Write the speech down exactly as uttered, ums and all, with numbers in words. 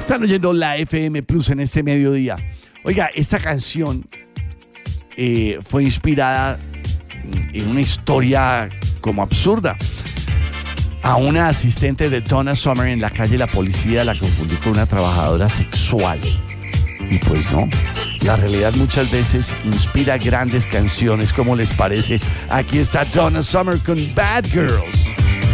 Están oyendo la F M Plus en este mediodía. Oiga, esta canción eh, fue inspirada en una historia como absurda. A una asistente de Donna Summer en la calle, la policía la confundió con una trabajadora sexual. Y pues no, la realidad muchas veces inspira grandes canciones. ¿Cómo les parece? Aquí está Donna Summer con Bad Girls.